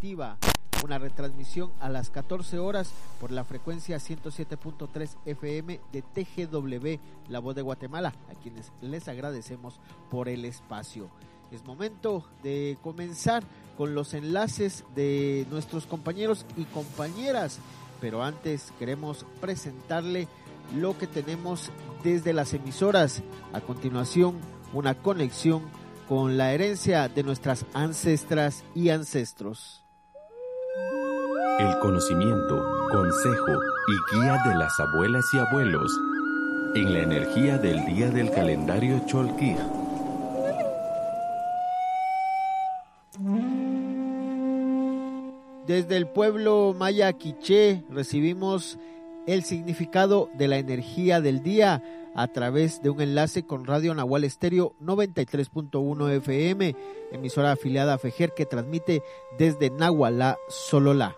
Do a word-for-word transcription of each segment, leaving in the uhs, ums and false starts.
Positiva, una retransmisión a las catorce horas por la frecuencia ciento siete punto tres F M de T G W, La Voz de Guatemala, a quienes les agradecemos por el espacio. Es momento de comenzar con los enlaces de nuestros compañeros y compañeras, pero antes queremos presentarle lo que tenemos desde las emisoras. A continuación, una conexión con la herencia de nuestras ancestras y ancestros. El conocimiento, consejo y guía de las abuelas y abuelos en la energía del día del calendario Cholquij. Desde el pueblo maya quiché recibimos el significado de la energía del día a través de un enlace con Radio Nahual Estéreo noventa y tres punto uno F M, emisora afiliada a FEJER que transmite desde Nahualá, Sololá.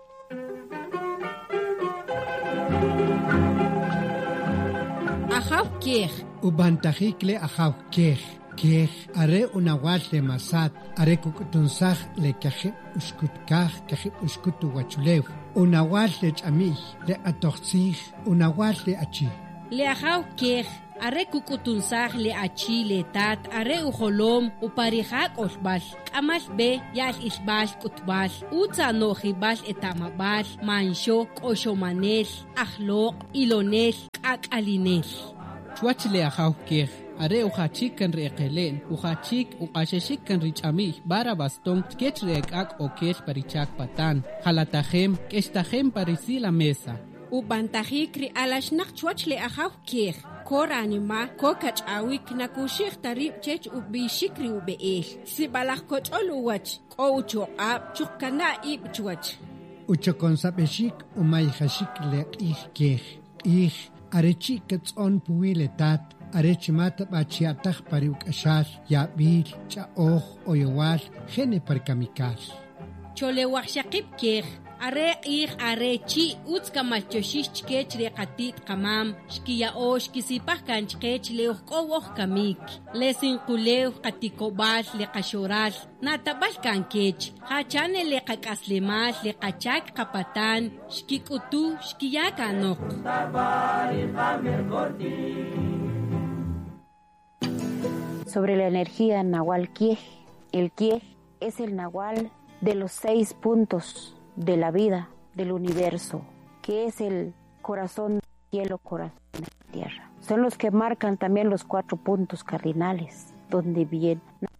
Ajaw kiej. Ubantajikle ajaw kiej. Kiej are unahual le masat, are kukutunsaj le kajib ushkutkaj, kajib ushkutu wachulew. Unahual le chamij, le atoxij, unahual le achi. Le ajaw kiej, are kukutunsaj le achi le tat, are ujolom, uparijak osbal, kamal be, yal isbal kutbal, utza nojibal etamabal, mancho, koshomanel, ajloq, ilonel, kakalinel. Chuachle ajaw kiej. Are uchachik kan reqelen, uchachik uqashashik kan richami, bara baston, sketch reqak o kesh parichak patan, halatajem, keshtajem parisi la mesa. Ubantajik ri alashnak chuachle ajaw kiej, koranima, kokachawik nakushik tarib chech ubishikri ubeel, sibalak kochol uwach, o uchoqab, chukana ib chuach. Uchokonsabeshik umayhashik le ih kiej, ih arechik ketson puile tat, arechimata bachiataj pariuk ashal, ya bil, cha oj, oyowal, gene parkamikal. Chole waxakib kiej, are ih are chi, utskamal choshish kech reqatit kamam, shkiya o shkisipah kanchkech leuh kowoh kamik, lesin kulew qatikobal le qashoral, natabal kankech, hachane le qakaslemal le qachak kapatan, shkikutu shkiya kanok. Sobre la energía Nahual Kiej. El Kiej es el Nahual de los seis puntos de la vida del universo, que es el corazón del cielo, corazón de la tierra. Son los que marcan también los cuatro puntos cardinales, donde viene.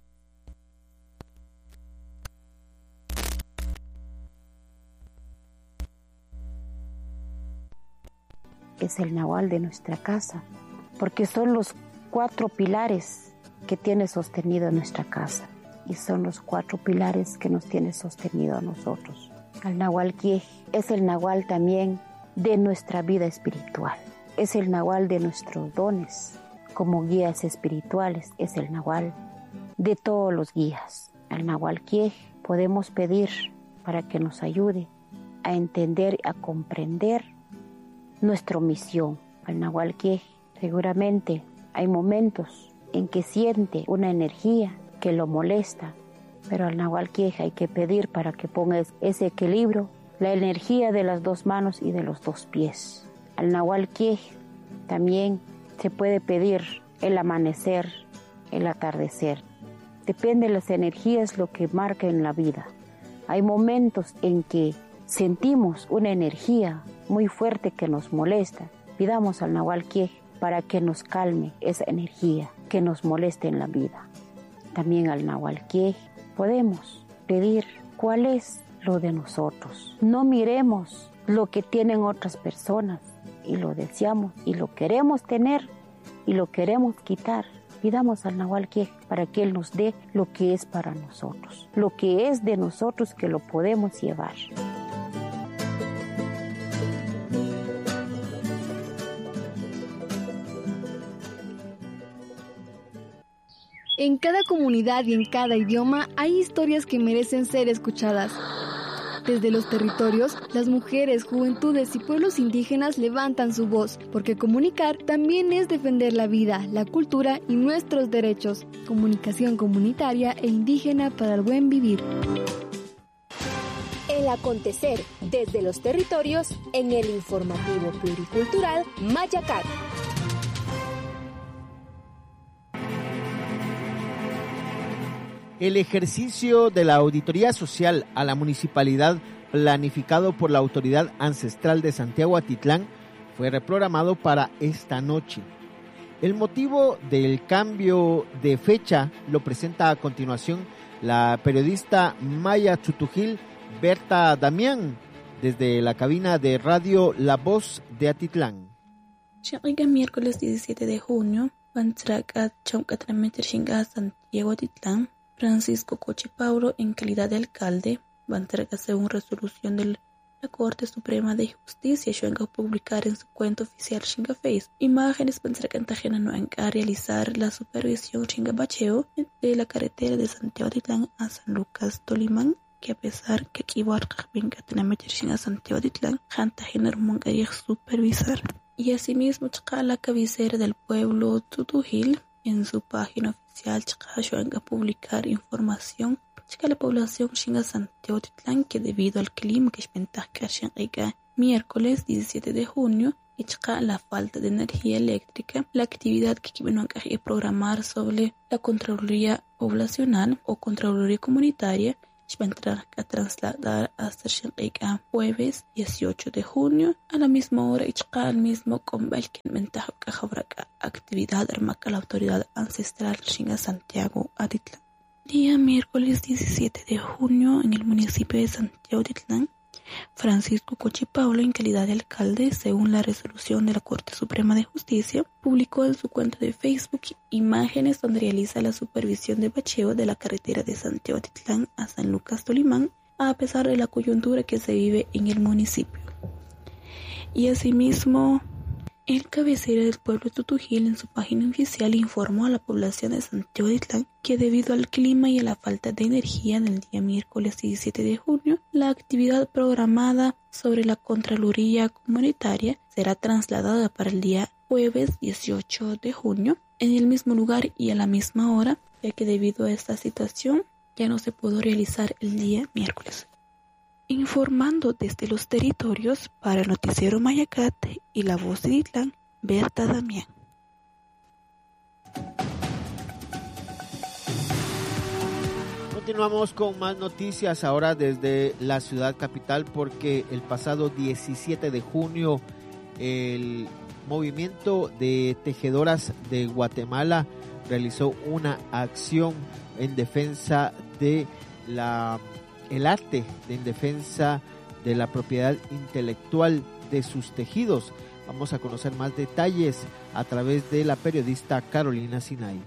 Es el Nahual de nuestra casa, porque son los cuatro pilares que tiene sostenido nuestra casa, y son los cuatro pilares que nos tiene sostenido a nosotros. El Nahual Kiej es el Nahual también de nuestra vida espiritual, es el Nahual de nuestros dones como guías espirituales, es el Nahual de todos los guías. Al Nahual Kiej podemos pedir para que nos ayude a entender y a comprender nuestra misión. Al Nahual Kiej seguramente hay momentos en que siente una energía que lo molesta, pero al Nahual Kiej hay que pedir para que ponga ese equilibrio, la energía de las dos manos y de los dos pies. Al Nahual Kiej también se puede pedir el amanecer, el atardecer. Depende de las energías lo que marca en la vida. Hay momentos en que sentimos una energía muy fuerte que nos molesta. Pidamos al Nahual Kiej para que nos calme esa energía que nos molesta en la vida. También al Nahual Kiej podemos pedir cuál es lo de nosotros. No miremos lo que tienen otras personas y lo deseamos y lo queremos tener y lo queremos quitar. Pidamos al Nahual Kiej para que Él nos dé lo que es para nosotros, lo que es de nosotros que lo podemos llevar. En cada comunidad y en cada idioma hay historias que merecen ser escuchadas. Desde los territorios, las mujeres, juventudes y pueblos indígenas levantan su voz, porque comunicar también es defender la vida, la cultura y nuestros derechos. Comunicación comunitaria e indígena para el buen vivir. El acontecer desde los territorios en el informativo pluricultural Mayacat. El ejercicio de la auditoría social a la municipalidad planificado por la Autoridad Ancestral de Santiago Atitlán fue reprogramado para esta noche. El motivo del cambio de fecha lo presenta a continuación la periodista Maya Chutujil Berta Damián desde la cabina de radio La Voz de Atitlán. El miércoles diecisiete de junio, Bantracat Chaucatrameter Shinga Santiago Atitlán, Francisco Coche Paulo, en calidad de alcalde, Bantracat según resolución de la Corte Suprema de Justicia, Shuanga a publicar en su cuenta oficial Shinga Face imágenes Bantracat no a realizar la supervisión Shinga Bacheo de la carretera de Santiago Atitlán a San Lucas Tolimán, que a pesar que aquí Barca venga a meter Shinga Santiago Atitlán, Janta Gener Mongaría supervisar. Y asimismo, Chaka, la cabecera del pueblo Tutujil, en su página oficial, Chaka Shuanga a publicar información Chaka la población Shinga Santiago Atitlán que debido al clima que es ventaja que miércoles diecisiete de junio y Chaka la falta de energía eléctrica, la actividad que quieren programar sobre la Contraloría Poblacional o Contraloría Comunitaria va a entrar a trasladar hasta Shinga jueves dieciocho de junio a la misma hora y Chaka al mismo convel que ventaja que habrá actividad armaca la autoridad ancestral Shinga Santiago Atitlán. Día miércoles diecisiete de junio en el municipio de Santiago Atitlán, Francisco Coche Paulo, en calidad de alcalde, según la resolución de la Corte Suprema de Justicia, publicó en su cuenta de Facebook imágenes donde realiza la supervisión de bacheo de la carretera de Santiago Atitlán a San Lucas Tolimán, a pesar de la coyuntura que se vive en el municipio. Y asimismo, el cabecera del pueblo Tutujil en su página oficial informó a la población de Santiago Atitlán que debido al clima y a la falta de energía del día miércoles diecisiete de junio, la actividad programada sobre la Contraloría Comunitaria será trasladada para el día jueves dieciocho de junio en el mismo lugar y a la misma hora, ya que debido a esta situación ya no se pudo realizar el día miércoles. Informando desde los territorios para el Noticiero Mayacat y La Voz de Atitlán, Berta Damián. Continuamos con más noticias ahora desde la ciudad capital porque el pasado diecisiete de junio el movimiento de tejedoras de Guatemala realizó una acción en defensa de la el arte, en defensa de la propiedad intelectual de sus tejidos. Vamos a conocer más detalles a través de la periodista Carolina Sinay.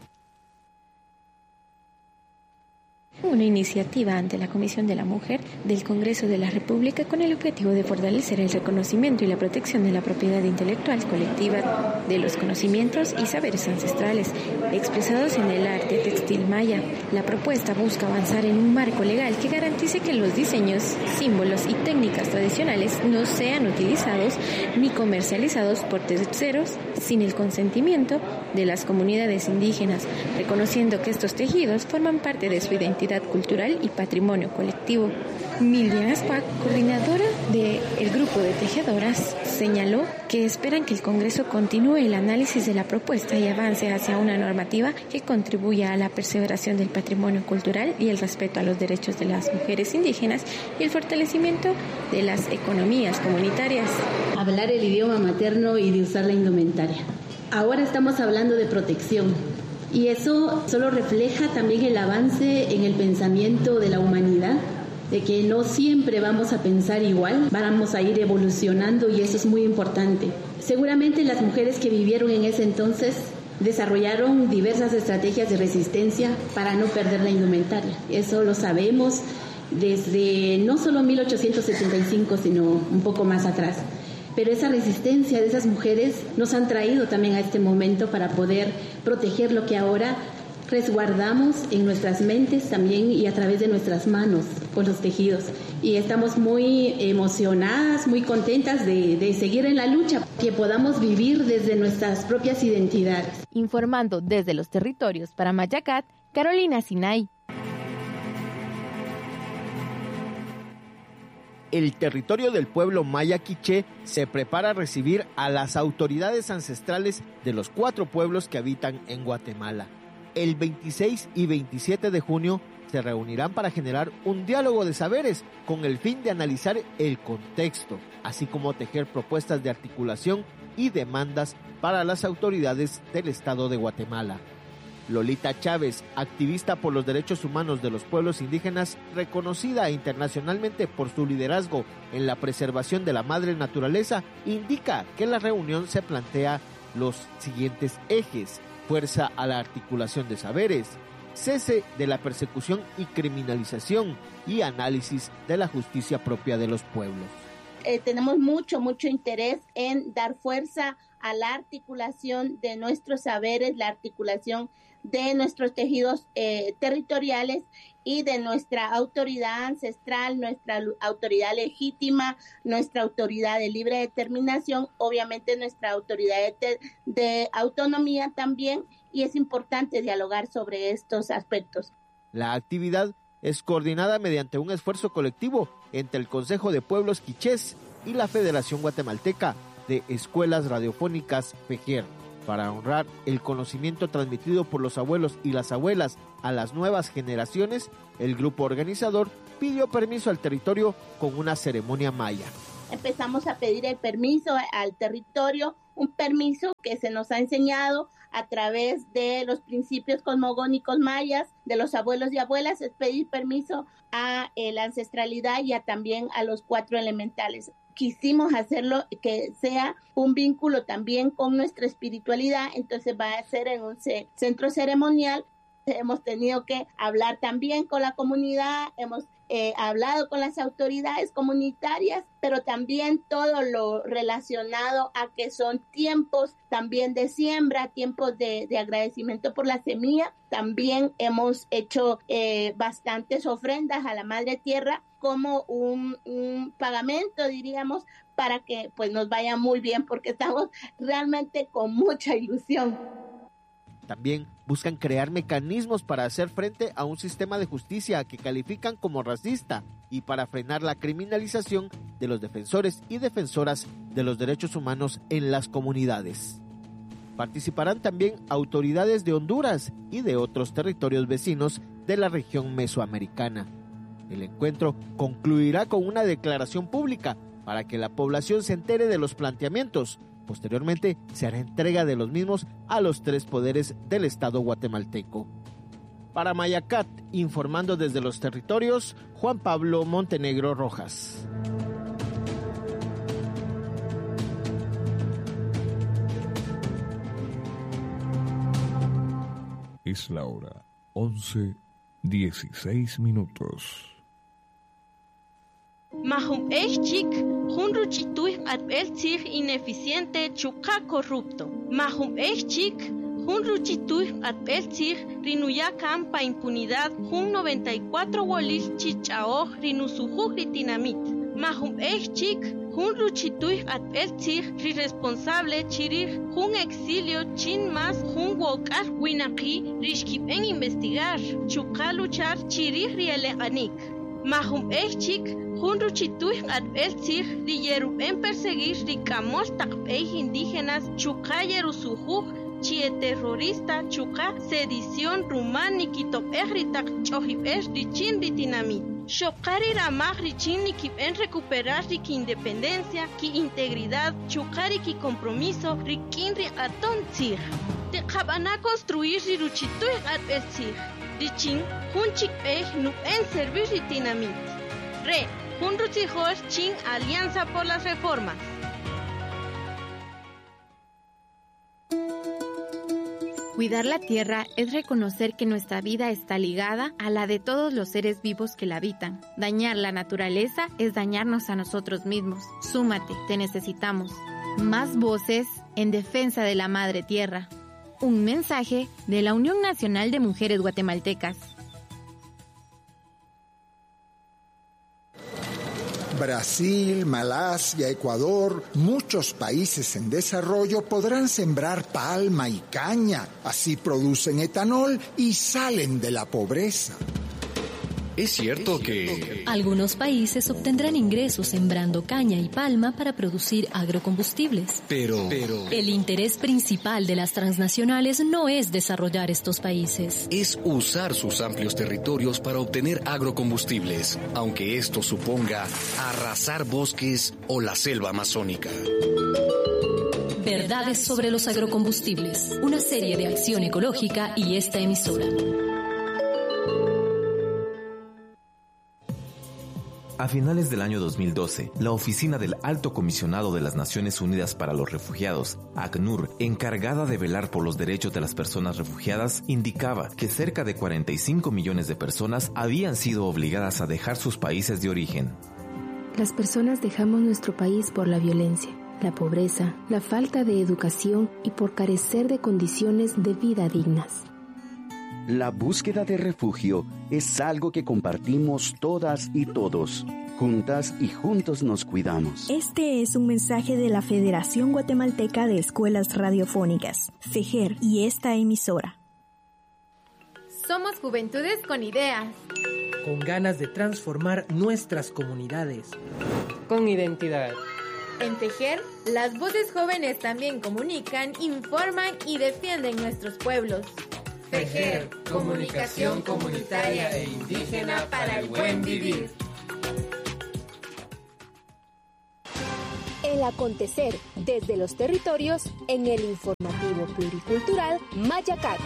Una iniciativa ante la Comisión de la Mujer del Congreso de la República con el objetivo de fortalecer el reconocimiento y la protección de la propiedad intelectual colectiva de los conocimientos y saberes ancestrales expresados en el arte textil maya. La propuesta busca avanzar en un marco legal que garantice que los diseños, símbolos y técnicas tradicionales no sean utilizados ni comercializados por terceros sin el consentimiento de las comunidades indígenas, reconociendo que estos tejidos forman parte de su identidad cultural y patrimonio colectivo. Milvia Aspac, coordinadora del grupo de tejedoras, señaló que esperan que el Congreso continúe el análisis de la propuesta y avance hacia una normativa que contribuya a la perseveración del patrimonio cultural y el respeto a los derechos de las mujeres indígenas y el fortalecimiento de las economías comunitarias. Hablar el idioma materno y de usar la indumentaria. Ahora estamos hablando de protección. Y eso solo refleja también el avance en el pensamiento de la humanidad, de que no siempre vamos a pensar igual, vamos a ir evolucionando y eso es muy importante. Seguramente las mujeres que vivieron en ese entonces desarrollaron diversas estrategias de resistencia para no perder la indumentaria. Eso lo sabemos desde no solo mil ochocientos setenta y cinco, sino un poco más atrás. Pero esa resistencia de esas mujeres nos han traído también a este momento para poder proteger lo que ahora resguardamos en nuestras mentes también y a través de nuestras manos con los tejidos. Y estamos muy emocionadas, muy contentas de, de seguir en la lucha, que podamos vivir desde nuestras propias identidades. Informando desde los territorios para Mayacat, Carolina Sinay. El territorio del pueblo maya quiché se prepara a recibir a las autoridades ancestrales de los cuatro pueblos que habitan en Guatemala. El veintiséis y veintisiete de junio se reunirán para generar un diálogo de saberes con el fin de analizar el contexto, así como tejer propuestas de articulación y demandas para las autoridades del Estado de Guatemala. Lolita Chávez, activista por los derechos humanos de los pueblos indígenas, reconocida internacionalmente por su liderazgo en la preservación de la madre naturaleza, indica que la reunión se plantea los siguientes ejes: fuerza a la articulación de saberes, cese de la persecución y criminalización y análisis de la justicia propia de los pueblos. Eh, tenemos mucho, mucho interés en dar fuerza a la articulación de nuestros saberes, la articulación de nuestros tejidos eh, territoriales y de nuestra autoridad ancestral, nuestra autoridad legítima, nuestra autoridad de libre determinación, obviamente nuestra autoridad de, de autonomía también, y es importante dialogar sobre estos aspectos. La actividad es coordinada mediante un esfuerzo colectivo entre el Consejo de Pueblos Quichés y la Federación Guatemalteca de Escuelas Radiofónicas FEGER, para honrar el conocimiento transmitido por los abuelos y las abuelas a las nuevas generaciones. El grupo organizador pidió permiso al territorio con una ceremonia maya. Empezamos a pedir el permiso al territorio, un permiso que se nos ha enseñado a través de los principios cosmogónicos mayas, de los abuelos y abuelas, es pedir permiso a eh, la ancestralidad y a, también a los cuatro elementales. Quisimos hacerlo que sea un vínculo también con nuestra espiritualidad, entonces va a ser en un centro ceremonial. Hemos tenido que hablar también con la comunidad, hemos eh, hablado con las autoridades comunitarias, pero también todo lo relacionado a que son tiempos también de siembra, tiempos de, de agradecimiento por la semilla. También hemos hecho eh, bastantes ofrendas a la Madre Tierra como un, un pagamento, diríamos, para que pues nos vaya muy bien, porque estamos realmente con mucha ilusión. También buscan crear mecanismos para hacer frente a un sistema de justicia que califican como racista y para frenar la criminalización de los defensores y defensoras de los derechos humanos en las comunidades. Participarán también autoridades de Honduras y de otros territorios vecinos de la región mesoamericana. El encuentro concluirá con una declaración pública para que la población se entere de los planteamientos. Posteriormente se hará entrega de los mismos a los tres poderes del Estado guatemalteco. Para Mayacat, informando desde los territorios, Juan Pablo Montenegro Rojas. Es la hora once dieciséis minutos. Mahum Echik, Hunru Chituih Adbel Tzig ineficiente Chuka corrupto. Mahum Echik, Hunru Chituih Adbel Tzig Rinuya Campa impunidad Hun noventa y cuatro Wolil Chichaoj Rinusujuk Ritinamit. Mahum Echik, Hunru Chituih Adbel Tzig Riresponsable Chirih Hun exilio Chin Mas Hun Wokar Winaki Rishkip en investigar Chuka luchar Chirih Riele Anik. Mahum Echik, Hunru Chituih Adbel Tzig Riyeru en perseguir Ricamol Takpeij indígenas Chuka Yerusujuk Chie terrorista Chuka sedición rumán Nikitop Ejritak Chohib Es Richin Ritinamit. Shokari Ramaj Richin Nikip en recuperar Riki independencia, Ki integridad, Chukari Ki compromiso, Rikin Ri Aton Tzig. Te Kabana construir Riruchituih Adbel Tzig. Richin, Hunchik Pej nu en servir Ritinamit. Re, Hunrutzijor Chin Alianza por las Reformas. Cuidar la tierra es reconocer que nuestra vida está ligada a la de todos los seres vivos que la habitan. Dañar la naturaleza es dañarnos a nosotros mismos. Súmate, te necesitamos. Más voces en defensa de la madre tierra. Un mensaje de la Unión Nacional de Mujeres Guatemaltecas. Brasil, Malasia, Ecuador, muchos países en desarrollo podrán sembrar palma y caña. Así producen etanol y salen de la pobreza. Es cierto que algunos países obtendrán ingresos sembrando caña y palma para producir agrocombustibles. Pero, pero el interés principal de las transnacionales no es desarrollar estos países. Es usar sus amplios territorios para obtener agrocombustibles, aunque esto suponga arrasar bosques o la selva amazónica. Verdades sobre los agrocombustibles, una serie de acción ecológica y esta emisora. A finales del año dos mil doce, la Oficina del Alto Comisionado de las Naciones Unidas para los Refugiados, ACNUR, encargada de velar por los derechos de las personas refugiadas, indicaba que cerca de cuarenta y cinco millones de personas habían sido obligadas a dejar sus países de origen. Las personas dejamos nuestro país por la violencia, la pobreza, la falta de educación y por carecer de condiciones de vida dignas. La búsqueda de refugio es algo que compartimos todas y todos. Juntas y juntos nos cuidamos. Este es un mensaje de la Federación Guatemalteca de Escuelas Radiofónicas, FEGER, y esta emisora. Somos juventudes con ideas. Con ganas de transformar nuestras comunidades. Con identidad. En FEGER, las voces jóvenes también comunican, informan y defienden nuestros pueblos. FEGER, comunicación comunitaria e indígena para el buen vivir. El acontecer desde los territorios en el informativo pluricultural Mayacat.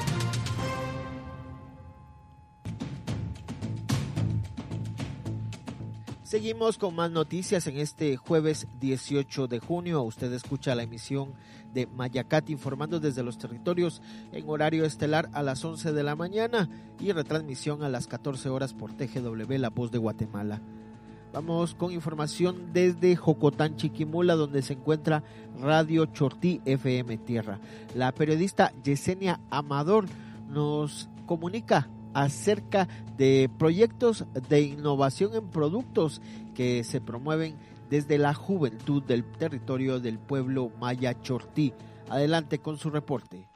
Seguimos con más noticias en este jueves dieciocho de junio. Usted escucha la emisión de Mayacat informando desde los territorios en horario estelar a las once de la mañana y retransmisión a las catorce horas por T G W, La Voz de Guatemala. Vamos con información desde Jocotán, Chiquimula, donde se encuentra Radio Chortí F M Tierra. La periodista Yesenia Amador nos comunica acerca de proyectos de innovación en productos que se promueven desde la juventud del territorio del pueblo maya Chortí. Adelante con su reporte.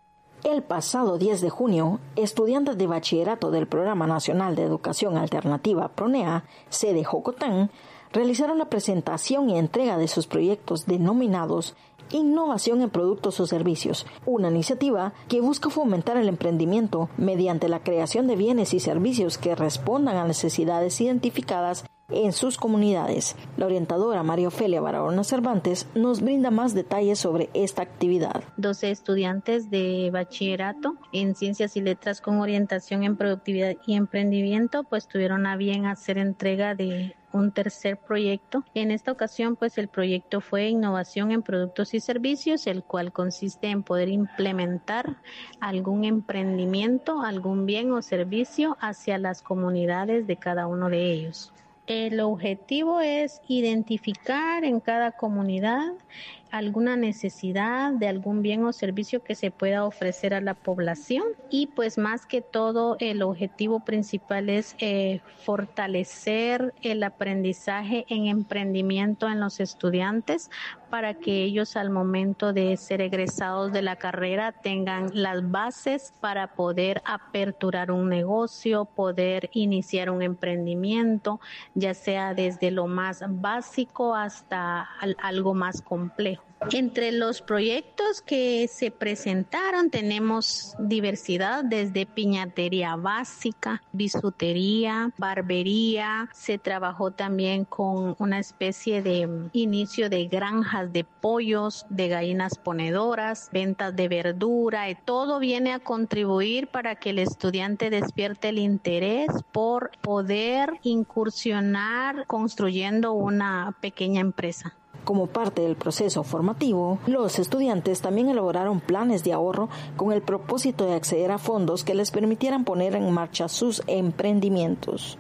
El pasado diez de junio, estudiantes de bachillerato del Programa Nacional de Educación Alternativa PRONEA, sede Jocotán, realizaron la presentación y entrega de sus proyectos denominados Innovación en Productos o Servicios, una iniciativa que busca fomentar el emprendimiento mediante la creación de bienes y servicios que respondan a necesidades identificadas en sus comunidades. La orientadora María Ofelia Barahona Cervantes nos brinda más detalles sobre esta actividad. doce estudiantes de bachillerato en Ciencias y Letras con orientación en Productividad y Emprendimiento pues tuvieron a bien hacer entrega de un tercer proyecto. En esta ocasión, pues el proyecto fue Innovación en Productos y Servicios, el cual consiste en poder implementar algún emprendimiento, algún bien o servicio hacia las comunidades de cada uno de ellos. El objetivo es identificar en cada comunidad alguna necesidad de algún bien o servicio que se pueda ofrecer a la población y pues más que todo el objetivo principal es eh, fortalecer el aprendizaje en emprendimiento en los estudiantes para que ellos al momento de ser egresados de la carrera tengan las bases para poder aperturar un negocio, poder iniciar un emprendimiento, ya sea desde lo más básico hasta algo más complejo. Entre los proyectos que se presentaron tenemos diversidad desde piñatería básica, bisutería, barbería. Se trabajó también con una especie de inicio de granjas de pollos, de gallinas ponedoras, ventas de verdura. Y todo viene a contribuir para que el estudiante despierte el interés por poder incursionar construyendo una pequeña empresa. Como parte del proceso formativo, los estudiantes también elaboraron planes de ahorro con el propósito de acceder a fondos que les permitieran poner en marcha sus emprendimientos.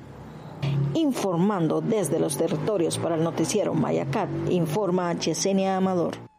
Informando desde los territorios para el noticiero Mayacat, informa Yesenia Amador.